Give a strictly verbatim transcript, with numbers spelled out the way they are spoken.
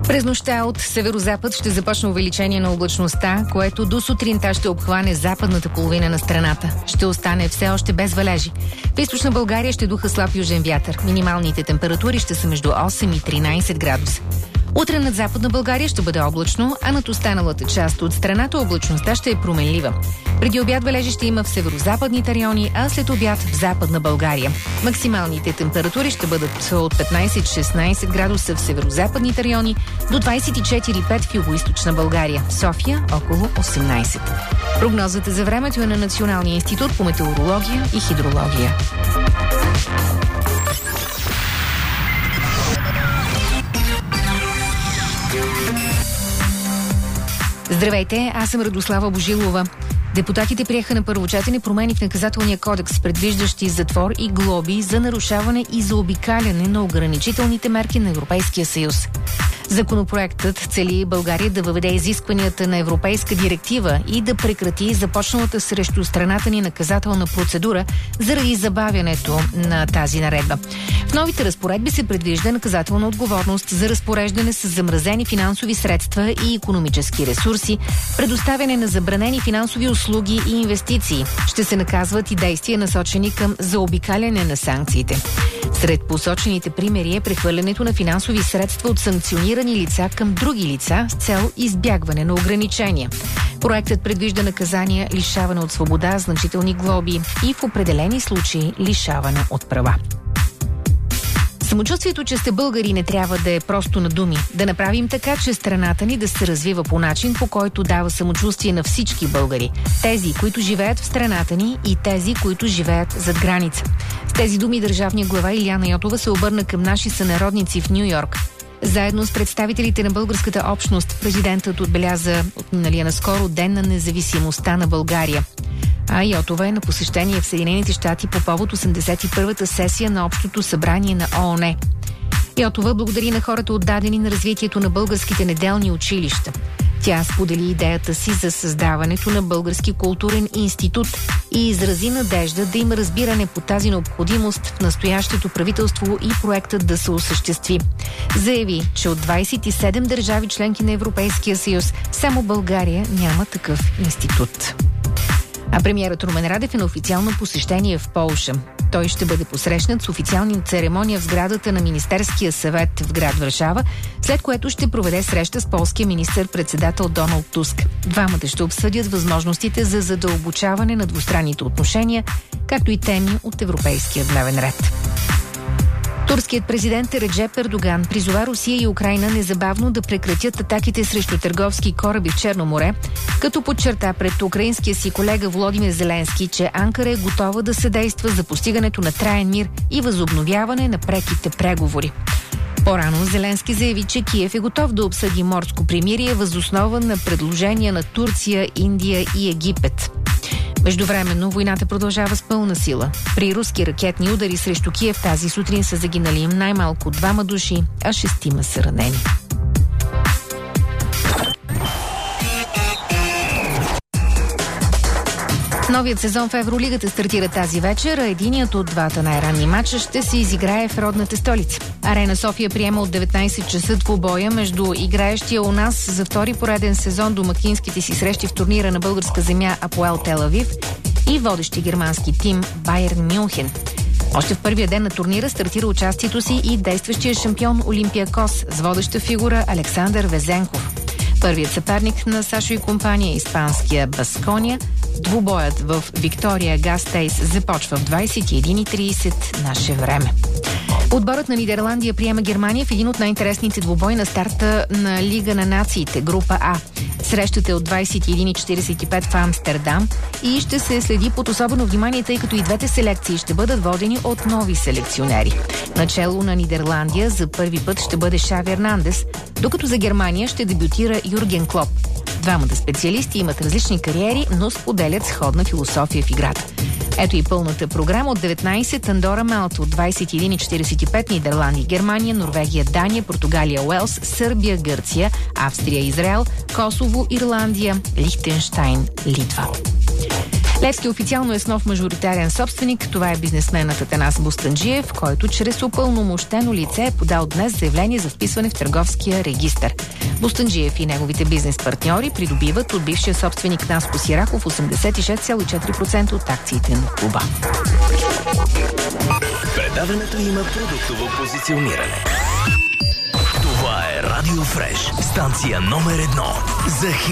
През нощта от северозапад ще започне увеличение на облачността, което до сутринта ще обхване западната половина на страната. Ще остане все още без валежи. В източна България ще духа слаб южен вятър. Минималните температури ще са между осем и тринайсет градуса. Утре над западна България ще бъде облачно, а над останалата част от страната облачността ще е променлива. Преди обяд валежи ще има в северозападните райони, а след обяд в западна България. Максималните температури ще бъдат от петнайсет до шестнайсет градуса в северозападните райони, до двайсет и четири цяло и пет в югоизточна България. В София около осемнайсет. Прогнозата за времето е на Националния институт по метеорология и хидрология. Здравейте, аз съм Радослава Божилова. Депутатите приеха на първо четене промени в наказателния кодекс, предвиждащи затвор и глоби за нарушаване и заобикаляне на ограничителните мерки на Европейския съюз. Законопроектът цели България да въведе изискванията на европейска директива и да прекрати започналата срещу страната ни наказателна процедура заради забавянето на тази наредба. В новите разпоредби се предвижда наказателна отговорност за разпореждане с замразени финансови средства и икономически ресурси, предоставяне на забранени финансови услуги и инвестиции. Ще се наказват и действия, насочени към заобикаляне на санкциите. Сред посочените примери е прехвърлянето на финансови средства от санкционирани лица към други лица с цел избягване на ограничения. Проектът предвижда наказания лишаване от свобода, значителни глоби и в определени случаи лишаване от права. Самочувствието, че сте българи, не трябва да е просто на думи. Да направим така, че страната ни да се развива по начин, по който дава самочувствие на всички българи. Тези, които живеят в страната ни, и тези, които живеят зад граница. С тези думи държавния глава Илияна Йотова се обърна към наши сънародници в Ню Йорк. Заедно с представителите на българската общност, президентът отбеляза от миналия наскоро Ден на независимостта на България. А Йотова е на посещение в Съединените щати по повод осемдесет и първата сесия на Общото събрание на ООН. Йотова благодари на хората, отдадени на развитието на българските неделни училища. Тя сподели идеята си за създаването на Български културен институт и изрази надежда да има разбиране по тази необходимост в настоящето правителство и проектът да се осъществи. Заяви, че от двайсет и седем държави членки на Европейския съюз, само България няма такъв институт. А премиерът Румен Радев е на официално посещение в Полша. Той ще бъде посрещнат с официална церемония в сградата на Министерския съвет в град Варшава, след което ще проведе среща с полския министър-председател Доналд Туск. Двамата ще обсъдят възможностите за задълбочаване на двустранните отношения, както и теми от европейския дневен ред. Турският президент Реджеп Ердоган призова Русия и Украйна незабавно да прекратят атаките срещу търговски кораби в Черно море, като подчерта пред украинския си колега Володимир Зеленски, че Анкара е готова да съдейства за постигането на траен мир и възобновяване на преките преговори. По-рано Зеленски заяви, че Киев е готов да обсъди морско примирие въз основа на предложения на Турция, Индия и Египет. Междувременно войната продължава с пълна сила. При руски ракетни удари срещу Киев тази сутрин са загинали най-малко двама души, а шестима са ранени. Новият сезон в Евролигата стартира тази вечер, а единият от двата най-ранни матча ще се изиграе в родната столица. Арена София приема от деветнайсет часа двубоя между играещия у нас за втори пореден сезон домакинските си срещи в турнира на българска земя Апоел Тел Авив и водещи германски тим Байерн Мюнхен. Още в първия ден на турнира стартира участието си и действащия шампион Олимпиакос с водеща фигура Александър Везенков. Първият съперник на Сашо и компания, испанския Баскония. Двубоят в Виктория Гастейс започва в двайсет и една и трийсет наше време. Отборът на Нидерландия приема Германия в един от най-интересните двубои на старта на Лига на нациите, група А. Срещата е от двайсет и една и четирийсет и пет в Амстердам и ще се следи под особено внимание, тъй като и двете селекции ще бъдат водени от нови селекционери. Начело на Нидерландия за първи път ще бъде Шави Ернандес, докато за Германия ще дебютира Юрген Клоп. Двамата специалисти имат различни кариери, но споделят сходна философия в играта. Ето и пълната програма от деветнайсет Андора Малта, от двайсет и една и четирийсет и пет Нидерландия, Германия, Норвегия, Дания, Португалия, Уелс, Сърбия, Гърция, Австрия, Израел, Косово, Ирландия, Лихтенщайн, Литва. Левски официално е с нов мажоритарен собственик. Това е бизнесменът Атанас Бустанджиев, който чрез упълномощено лице е подал днес заявление за вписване в търговския регистър. Бустанджиев и неговите бизнес партньори придобиват от бившия собственик Наско Сираков осемдесет и шест цяло и четири процента от акциите на клуба. Предаването има продуктово позициониране. Това е Радио Фреш, станция номер едно за